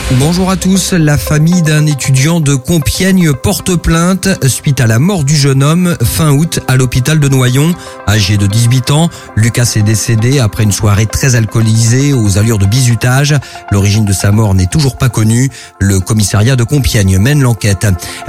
Bonjour à tous. La famille d'un étudiant de Compiègne porte plainte suite à la mort du jeune homme fin août à l'hôpital de Noyon. Âgé de 18 ans, Lucas est décédé après une soirée très alcoolisée aux allures de bizutage. L'origine de sa mort n'est toujours pas connue. Le commissariat de Compiègne mène l'enquête.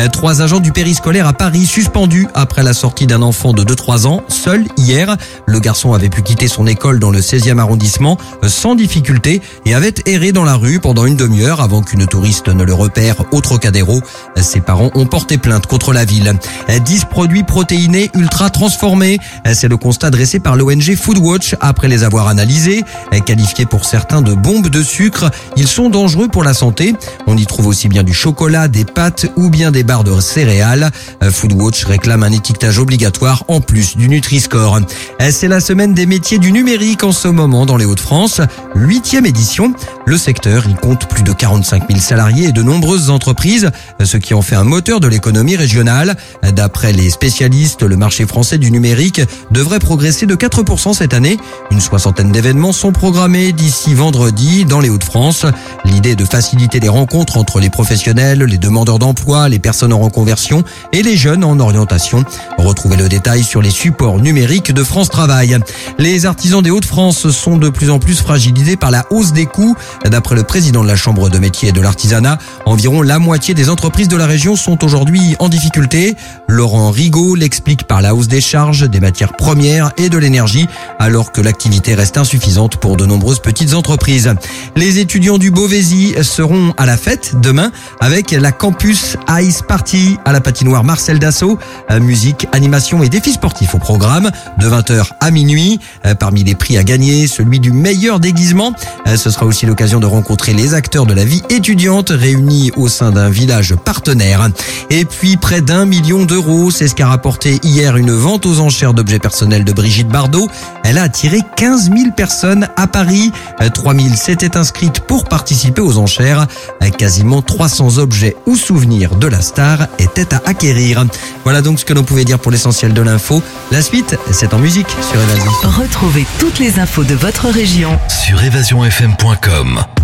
3 agents du périscolaire à Paris suspendus après la sortie d'un enfant de 2-3 ans, seul hier. Le garçon avait pu quitter son école dans le 16e arrondissement sans difficulté et avait erré dans la rue pendant une demi-heure avant qu'une touriste ne le repère au Trocadéro. Ses parents ont porté plainte contre la ville. 10 produits protéinés ultra transformés. C'est le constat dressé par l'ONG Foodwatch après les avoir analysés. Qualifiés pour certains de bombes de sucre, ils sont dangereux pour la santé. On y trouve aussi bien du chocolat, des pâtes ou bien des barres de céréales. Foodwatch réclame un étiquetage obligatoire en plus du Nutri-Score. C'est la semaine des métiers du numérique en ce moment dans les Hauts-de-France. 8e édition. Le secteur, il compte plus de 45 000 salariés et de nombreuses entreprises, ce qui en fait un moteur de l'économie régionale. D'après les spécialistes, le marché français du numérique devrait progresser de 4% cette année. Une 60aine d'événements sont programmés d'ici vendredi dans les Hauts-de-France. L'idée est de faciliter les rencontres entre les professionnels, les demandeurs d'emploi, les personnes en reconversion et les jeunes en orientation. Retrouvez le détail sur les supports numériques de France Travail. Les artisans des Hauts-de-France sont de plus en plus fragilisés par la hausse des coûts. D'après le président de la Chambre de métiers et de l'artisanat, environ la moitié des entreprises de la région sont aujourd'hui en difficulté. Laurent Rigaud l'explique par la hausse des charges, des matières premières et de l'énergie, alors que l'activité reste insuffisante pour de nombreuses petites entreprises. Les étudiants du Beauvaisis seront à la fête demain avec la Campus Ice Party à la patinoire Marcel Dassault. Musique, animation et défis sportifs au programme de 20h à minuit. Parmi les prix à gagner, celui du meilleur déguisement. Ce sera aussi l'occasion de rencontrer les acteurs de la vie étudiante réunis au sein d'un village partenaire. Et puis près d'1 million d'euros, c'est ce qu'a rapporté hier une vente aux enchères d'objets personnels de Brigitte Bardot. Elle a attiré 15 000 personnes à Paris. 3 000 s'étaient inscrites pour participer aux enchères. Quasiment 300 objets ou souvenirs de la star étaient à acquérir. Voilà donc ce que l'on pouvait dire pour l'essentiel de l'info. La suite, c'est en musique sur Évasion. Retrouvez toutes les infos de votre région sur évasionfm.com.